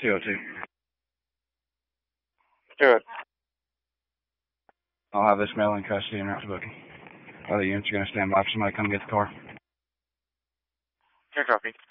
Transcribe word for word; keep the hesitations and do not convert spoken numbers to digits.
two oh two. Do it. I'll have this male in custody and route to booking. Other units are going to stand by for somebody to come get the car. Here, copy.